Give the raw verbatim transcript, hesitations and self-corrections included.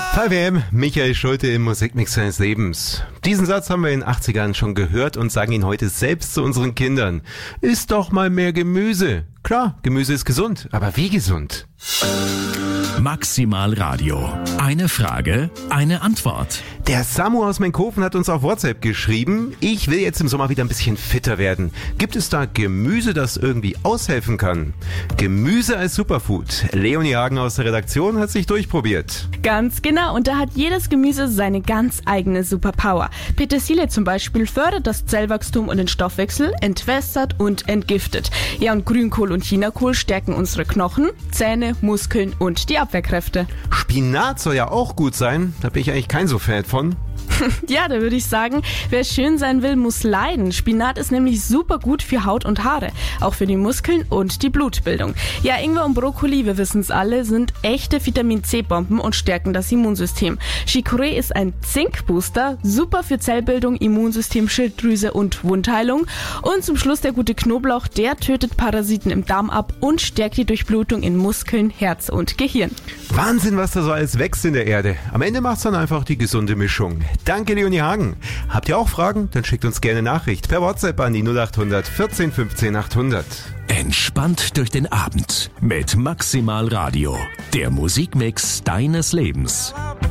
five a m, Michael Schulte im Musikmix seines Lebens. Diesen Satz haben wir in den achtzigern schon gehört und sagen ihn heute selbst zu unseren Kindern. Isst doch mal mehr Gemüse. Klar, Gemüse ist gesund, aber wie gesund? Maximal Radio. Eine Frage, eine Antwort. Der Samu aus Menkhofen hat uns auf WhatsApp geschrieben, ich will jetzt im Sommer wieder ein bisschen fitter werden. Gibt es da Gemüse, das irgendwie aushelfen kann? Gemüse als Superfood. Leonie Hagen aus der Redaktion hat sich durchprobiert. Ganz genau, und da hat jedes Gemüse seine ganz eigene Superpower. Petersilie zum Beispiel fördert das Zellwachstum und den Stoffwechsel, entwässert und entgiftet. Ja, und Grünkohl und Chinakohl stärken unsere Knochen, Zähne, Muskeln und die Abwehrkräfte. Spinat soll ja auch gut sein, da bin ich eigentlich kein so Fan von. Ja, da würde ich sagen, wer schön sein will, muss leiden. Spinat ist nämlich super gut für Haut und Haare, auch für die Muskeln und die Blutbildung. Ja, Ingwer und Brokkoli, wir wissen es alle, sind echte Vitamin-C-Bomben und stärken das Immunsystem. Chicorée ist ein Zinkbooster, super für Zellbildung, Immunsystem, Schilddrüse und Wundheilung. Und zum Schluss der gute Knoblauch, der tötet Parasiten im Darm ab und stärkt die Durchblutung in Muskeln, Herz und Gehirn. Wahnsinn, was da so alles wächst in der Erde. Am Ende macht's dann einfach die gesunde Mischung. Danke, Leonie Hagen. Habt ihr auch Fragen? Dann schickt uns gerne Nachricht per WhatsApp an die null acht hundert vierzehn fünfzehn achthundert. Entspannt durch den Abend mit Maximal Radio. Der Musikmix deines Lebens.